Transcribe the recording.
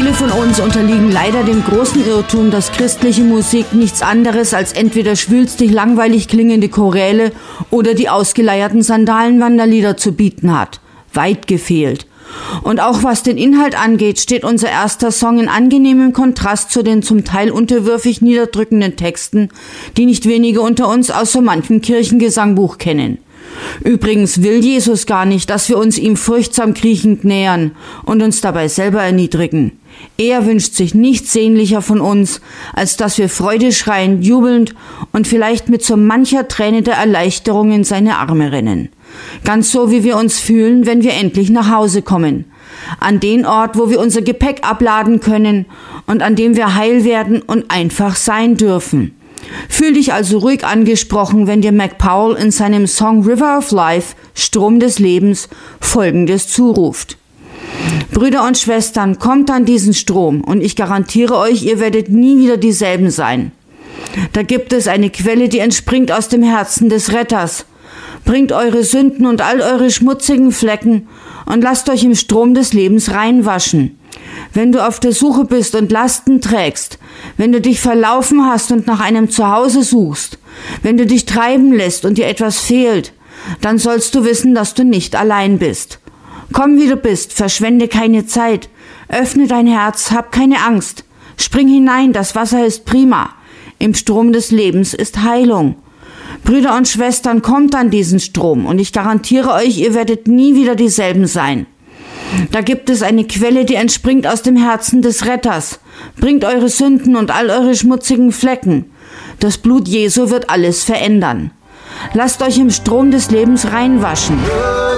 Viele von uns unterliegen leider dem großen Irrtum, dass christliche Musik nichts anderes als entweder schwülstig langweilig klingende Choräle oder die ausgeleierten Sandalenwanderlieder zu bieten hat. Weit gefehlt. Und auch was den Inhalt angeht, steht unser erster Song in angenehmem Kontrast zu den zum Teil unterwürfig niederdrückenden Texten, die nicht wenige unter uns aus so manchem Kirchengesangbuch kennen. Übrigens will Jesus gar nicht, dass wir uns ihm furchtsam kriechend nähern und uns dabei selber erniedrigen. Er wünscht sich nichts sehnlicher von uns, als dass wir freudeschreiend, jubelnd und vielleicht mit so mancher Träne der Erleichterung in seine Arme rennen. Ganz so, wie wir uns fühlen, wenn wir endlich nach Hause kommen. An den Ort, wo wir unser Gepäck abladen können und an dem wir heil werden und einfach sein dürfen. Fühl dich also ruhig angesprochen, wenn dir McPowell in seinem Song River of Life, Strom des Lebens, Folgendes zuruft. Brüder und Schwestern, kommt an diesen Strom und ich garantiere euch, ihr werdet nie wieder dieselben sein. Da gibt es eine Quelle, die entspringt aus dem Herzen des Retters. Bringt eure Sünden und all eure schmutzigen Flecken und lasst euch im Strom des Lebens reinwaschen. Wenn du auf der Suche bist und Lasten trägst, wenn du dich verlaufen hast und nach einem Zuhause suchst, wenn du dich treiben lässt und dir etwas fehlt, dann sollst du wissen, dass du nicht allein bist. Komm, wie du bist, verschwende keine Zeit, öffne dein Herz, hab keine Angst, spring hinein, das Wasser ist prima, im Strom des Lebens ist Heilung. Brüder und Schwestern, kommt an diesen Strom und ich garantiere euch, ihr werdet nie wieder dieselben sein. Da gibt es eine Quelle, die entspringt aus dem Herzen des Retters. Bringt eure Sünden und all eure schmutzigen Flecken. Das Blut Jesu wird alles verändern. Lasst euch im Strom des Lebens reinwaschen.